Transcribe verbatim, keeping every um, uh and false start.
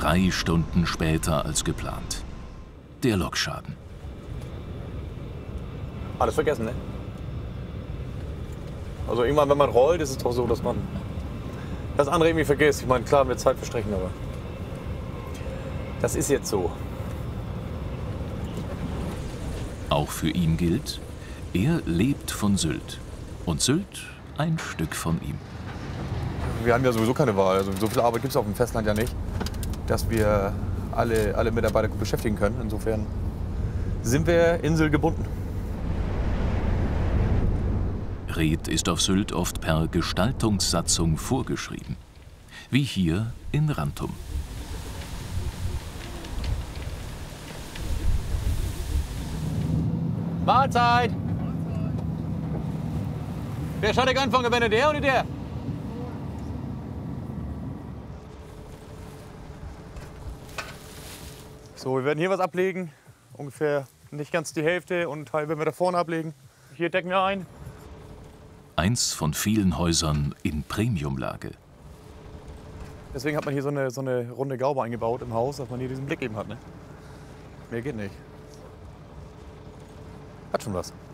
Drei Stunden später als geplant. Der Lokschaden. Alles vergessen, ne? Also irgendwann, wenn man rollt, ist es doch so, dass man das andere irgendwie vergisst. Ich meine, klar wird Zeit verstrichen, aber das ist jetzt so. Auch für ihn gilt, er lebt von Sylt. Und Sylt ein Stück von ihm. Wir haben ja sowieso keine Wahl. Also so viel Arbeit gibt es auf dem Festland ja nicht, dass wir alle, alle Mitarbeiter gut beschäftigen können. Insofern sind wir inselgebunden. Red ist auf Sylt oft per Gestaltungssatzung vorgeschrieben. Wie hier in Rantum. Mahlzeit! Wer schaut euch anfangen, wenn der oder der? So, wir werden hier was ablegen. Ungefähr nicht ganz die Hälfte und Teil werden wir da vorne ablegen. Hier decken wir ein. Eins von vielen Häusern in Premiumlage. Deswegen hat man hier so eine, so eine runde Gaube eingebaut im Haus, dass man hier diesen Blick eben hat. Ne? Mehr geht nicht. Hat schon was.